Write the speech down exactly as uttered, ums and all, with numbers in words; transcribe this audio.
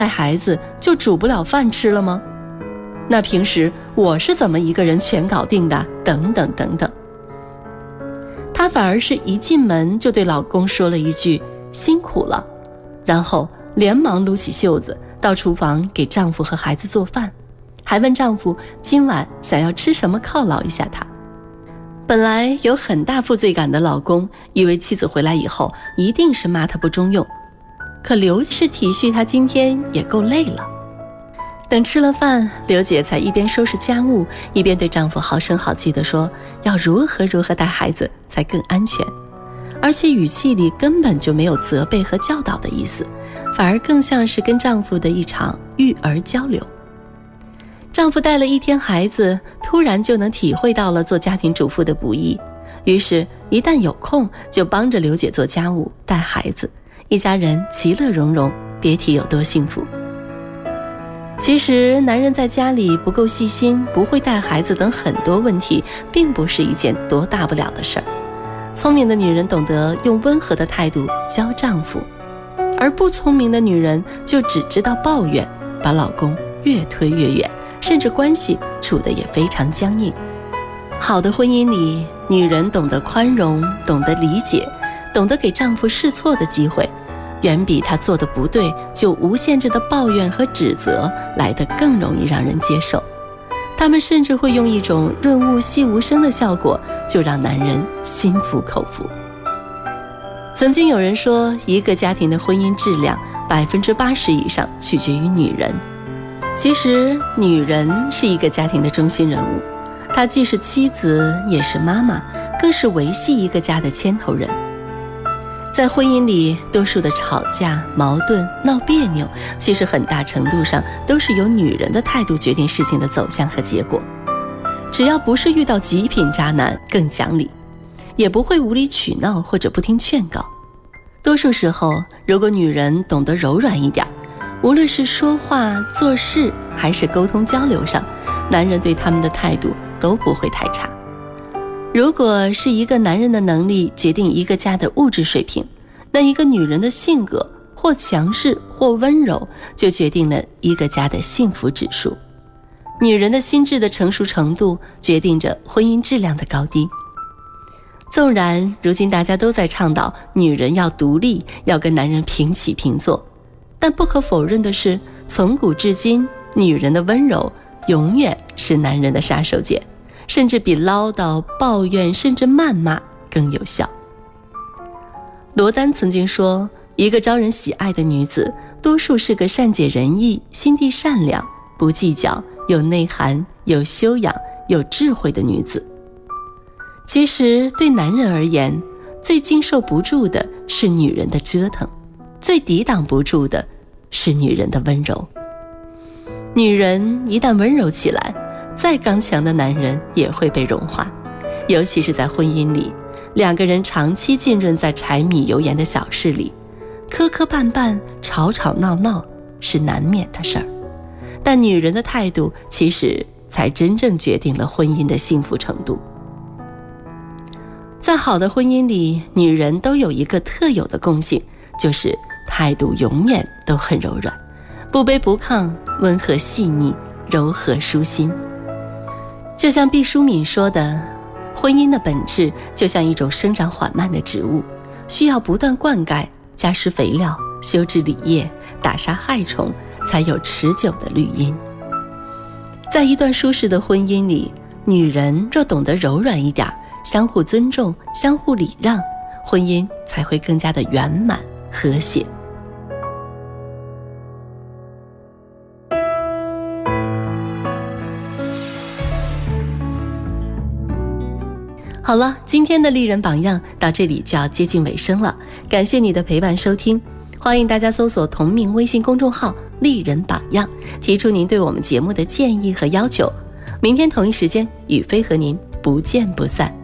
带孩子就煮不了饭吃了吗？那平时我是怎么一个人全搞定的？等等等等。她反而是一进门就对老公说了一句辛苦了，然后连忙撸起袖子到厨房给丈夫和孩子做饭，还问丈夫今晚想要吃什么犒劳一下他。本来有很大负罪感的老公以为妻子回来以后一定是骂他不中用，可刘是体恤他今天也够累了。等吃了饭，刘姐才一边收拾家务，一边对丈夫好声好气地说要如何如何带孩子才更安全，而且语气里根本就没有责备和教导的意思，反而更像是跟丈夫的一场育儿交流。丈夫带了一天孩子，突然就能体会到了做家庭主妇的不易，于是一旦有空就帮着刘姐做家务带孩子，一家人其乐融融，别提有多幸福。其实男人在家里不够细心，不会带孩子等很多问题并不是一件多大不了的事儿。聪明的女人懂得用温和的态度教丈夫，而不聪明的女人就只知道抱怨，把老公越推越远，甚至关系处得也非常僵硬。好的婚姻里，女人懂得宽容，懂得理解，懂得给丈夫试错的机会，远比他做的不对就无限制的抱怨和指责来得更容易让人接受。他们甚至会用一种润物细无声的效果，就让男人心服口服。曾经有人说，一个家庭的婚姻质量百分之八十以上取决于女人。其实女人是一个家庭的中心人物，她既是妻子，也是妈妈，更是维系一个家的牵头人。在婚姻里，多数的吵架、矛盾、闹别扭，其实很大程度上都是由女人的态度决定事情的走向和结果。只要不是遇到极品渣男，更讲理，也不会无理取闹或者不听劝告。多数时候，如果女人懂得柔软一点，无论是说话、做事还是沟通交流上，男人对他们的态度都不会太差。如果是一个男人的能力决定一个家的物质水平，那一个女人的性格或强势或温柔就决定了一个家的幸福指数。女人的心智的成熟程度决定着婚姻质量的高低。纵然如今大家都在倡导女人要独立，要跟男人平起平坐，但不可否认的是，从古至今，女人的温柔永远是男人的杀手锏，甚至比唠叨、抱怨甚至谩骂更有效。罗丹曾经说，一个招人喜爱的女子，多数是个善解人意、心地善良、不计较、有内涵、有修养、有智慧的女子。其实对男人而言，最经受不住的是女人的折腾，最抵挡不住的是女人的温柔。女人一旦温柔起来，再刚强的男人也会被融化。尤其是在婚姻里，两个人长期浸润在柴米油盐的小事里，磕磕绊绊、吵吵闹闹是难免的事儿。但女人的态度其实才真正决定了婚姻的幸福程度。在好的婚姻里，女人都有一个特有的共性，就是态度永远都很柔软，不卑不亢，温和细腻，柔和舒心。就像毕淑敏说的，婚姻的本质就像一种生长缓慢的植物，需要不断灌溉，加施肥料，修治理叶，打杀害虫，才有持久的绿荫。在一段舒适的婚姻里，女人若懂得柔软一点，相互尊重，相互礼让，婚姻才会更加的圆满和谐。好了，今天的丽人榜样到这里就要接近尾声了，感谢你的陪伴收听，欢迎大家搜索同名微信公众号丽人榜样，提出您对我们节目的建议和要求。明天同一时间，雨飞和您不见不散。